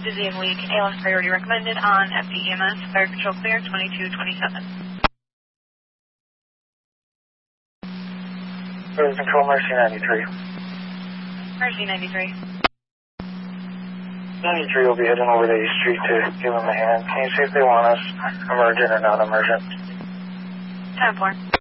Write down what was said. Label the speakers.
Speaker 1: Busy and weak. ALS priority recommended on FDEMS. Fire control clear, 2227.
Speaker 2: Fire control, Mercy 93.
Speaker 1: Mercy 93.
Speaker 2: 93 will be heading over to East Street to give them a hand. Can you see if they want us emergent or non-emergent?
Speaker 1: 10-4.